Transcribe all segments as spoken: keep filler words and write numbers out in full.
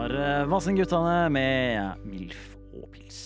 var Vassendguttene med Milf og Pils.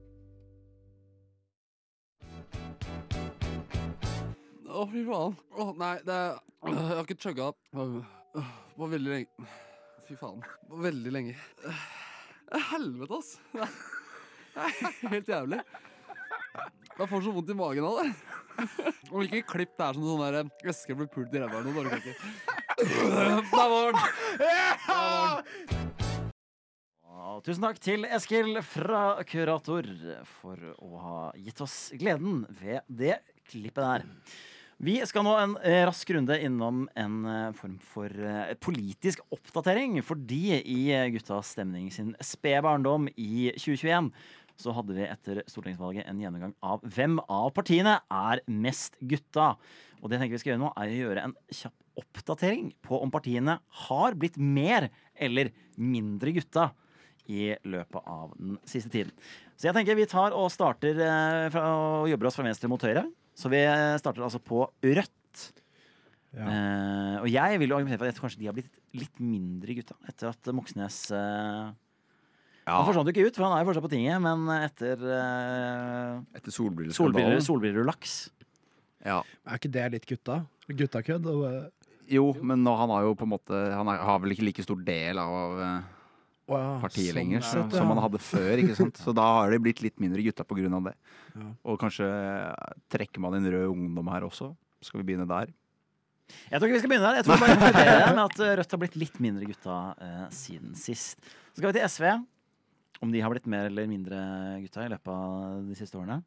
Å, fy faen. Å, nei, det er Jeg har ikke chugga på veldig lenge. Fy faen. På veldig lenge. Helvete, ass. Det er helt jævlig. Jeg får så vondt i magen av det. Og ikke klipp det her som sånn der Eskil ble pult i ræva eller noe. Ikke. Der var den. Og tusen takk til Eskil fra Kurator for å ha gitt oss gleden ved det klippet der. Vi skal nå en eh, rask runde innom en eh, form for eh, politisk oppdatering, fordi i eh, Guttas stemning sin spede barndom i tjue tjueen så hadde vi etter stortingsvalget en gjennomgang av hvem av partiene er mest gutta. Og det jeg tenker vi skal gjøre nå er å gjøre en kjapp oppdatering på om partiene har blitt mer eller mindre gutta i løpet av den siste tiden. Så jeg tenker vi tar og starter eh, fra, og jobber oss fra venstre mot høyre. Så vi starter altså på Rødt. Ja. Eh, og jeg vil jo argumentere for at kanskje de har blitt litt mindre gutta etter at Moxnes eh, Ja. Han forsvant jo ikke ut, for han er jo fortsatt på tinget, men etter eh, Etter solbriller, solbriller, solbriller og laks. Ja. Er ikke det litt gutta? Guttakødd? Og, uh, Jo, men nå, han har jo på en måte Han er, har vel ikke like stor del av uh, ja, partiet sånn lenger, så, sett, ja. som han hadde før, ikke sant? Så da har det blitt litt mindre gutta på grunn av det. Ja. Og kanskje trekker man inn rød ungdom her også. Skal vi begynne der? Jeg tror ikke vi skal begynne der. Jeg tror bare vi konkluderer med at Rødt har blitt litt mindre gutta eh, siden sist. Så skal vi til S V. Om de har blitt mer eller mindre gutta i løpet av de siste årene.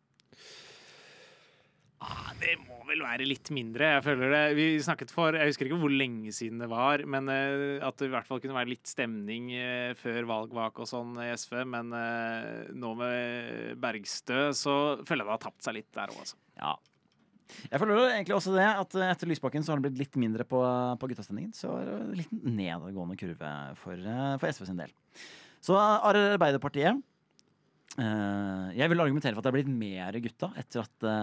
Ah, det må vel være litt mindre. Jeg føler det. Vi snakket for, jeg husker ikke hvor lenge siden det var, men uh, at det i hvert fall kunne være litt stemning uh, før valgvak og sånn i S V. Men uh, nå med Bergstø så føler jeg det har tapt seg litt der også. Ja. Jeg føler egentlig også det, at etter Lysbakken så har det blitt litt mindre på, på guttastemningen. Så er det en liten nedadgående kurve for, uh, for S V sin del. Så Arbeiderpartiet. Uh, jeg vil argumentere for at det har blitt mer gutta etter at uh,